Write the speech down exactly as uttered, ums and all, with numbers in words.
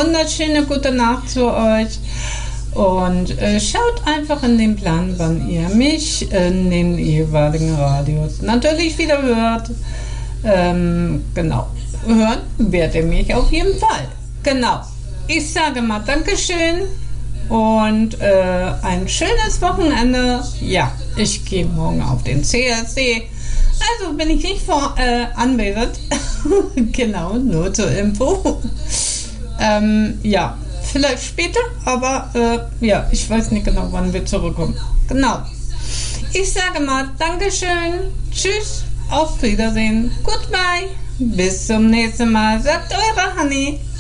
wunderschöne gute Nacht zu euch. Und äh, schaut einfach in den Plan, wann ihr mich in den jeweiligen Radios natürlich wieder hört. Ähm, genau. Hören werdet ihr mich auf jeden Fall. Genau. Ich sage mal Dankeschön und äh, ein schönes Wochenende. Ja, ich gehe morgen auf den C S D. Also bin ich nicht vor, äh, anwesend. Genau, nur zur Info. ähm, ja. Vielleicht später, aber äh, ja, ich weiß nicht genau, wann wir zurückkommen. Genau. Ich sage mal Dankeschön, tschüss, auf Wiedersehen, goodbye, bis zum nächsten Mal, sagt eure Hanni.